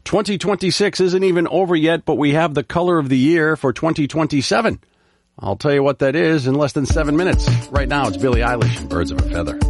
2026 isn't even over yet, but we have the color of the year for 2027. I'll tell you what that is in less than 7 minutes. Right now, it's Billie Eilish and Birds of a Feather.